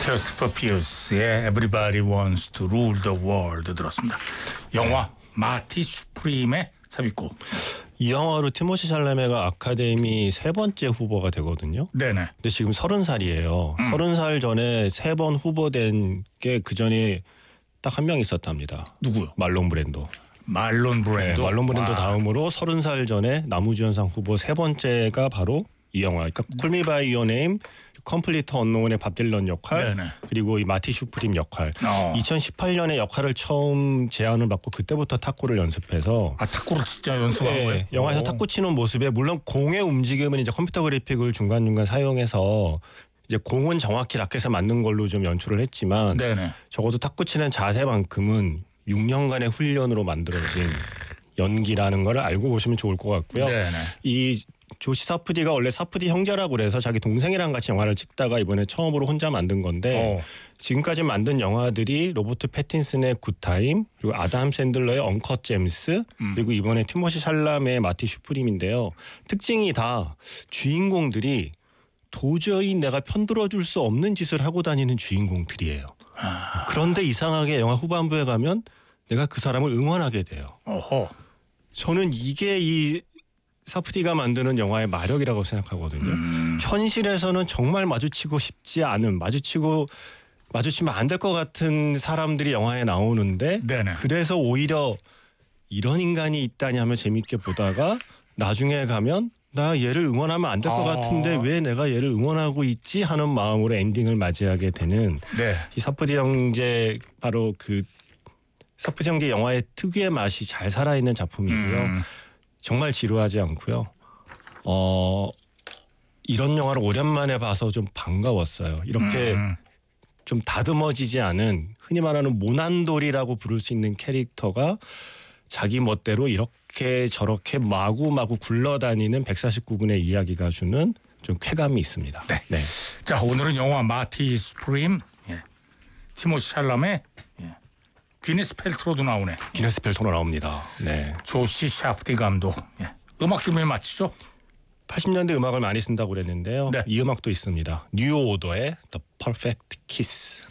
Tears for Fears의 Everybody Wants to Rule the World 들었습니다. 영화 마티 슈프림의 삽입곡. 이 영화로 티모시 샬라메가 아카데미 3번째 후보가 되거든요. 네네. 근데 지금 30살이에요. 30살 전에 3번 후보된 게 그 전에 딱 한 명 있었답니다. 누구요? 말론 브랜도. 말론 브랜도. 네, 말론 브랜도 다음으로 30살 전에 나무주연상 후보 3번째가 바로 이 영화. 그러니까 Call Me By Your Name, 컴플리트 언노운의 밥 딜런 역할, 네네. 그리고 이 마티 슈프림 역할. 2018년에 역할을 처음 제안을 받고 그때부터 탁구를 연습해서 탁구를 진짜 연습한 거예요? 영화에서 탁구 치는 모습에 물론 공의 움직임은 이제 컴퓨터 그래픽을 중간중간 사용해서 이제 공은 정확히 라켓에 맞는 걸로 좀 연출을 했지만 네네. 적어도 탁구 치는 자세만큼은 6년간의 훈련으로 만들어진 연기라는 걸 알고 보시면 좋을 것 같고요. 네네. 이 조시 사프디가 원래 사프디 형제라고 그래서 자기 동생이랑 같이 영화를 찍다가 이번에 처음으로 혼자 만든 건데 지금까지 만든 영화들이 로버트 패틴슨의 굿타임, 그리고 아담 샌들러의 언컷 잼스, 그리고 이번에 티모시 샬라메의 마티 슈프림인데요. 특징이 다 주인공들이 도저히 내가 편들어줄 수 없는 짓을 하고 다니는 주인공들이에요. 그런데 이상하게 영화 후반부에 가면 내가 그 사람을 응원하게 돼요. 저는 이게 이 사프디가 만드는 영화의 마력이라고 생각하거든요. 현실에서는 정말 마주치고 싶지 않은, 마주치면 안 될 것 같은 사람들이 영화에 나오는데 네네. 그래서 오히려 이런 인간이 있다냐며 재밌게 보다가 나중에 가면 나 얘를 응원하면 안 될 것 같은데 왜 내가 얘를 응원하고 있지 하는 마음으로 엔딩을 맞이하게 되는 이 사프디 형제, 바로 그 사프디 형제 영화의 특유의 맛이 잘 살아있는 작품이고요. 정말 지루하지 않고요. 이런 영화를 오랜만에 봐서 좀 반가웠어요. 이렇게 좀 다듬어지지 않은, 흔히 말하는 모난돌이라고 부를 수 있는 캐릭터가 자기 멋대로 이렇게 저렇게 마구마구 굴러다니는 149분의 이야기가 주는 좀 쾌감이 있습니다. 네. 자, 오늘은 영화 마티 슈프림, 티모시 샬라메, 귀네스 펠트로도 나오네. 귀네스 펠트로 나옵니다. 네. 조시 샤프디 감독. 음악 때문에 맞히죠? 80년대 음악을 많이 쓴다고 그랬는데요. 네. 이 음악도 있습니다. 뉴 오더의 The Perfect Kiss.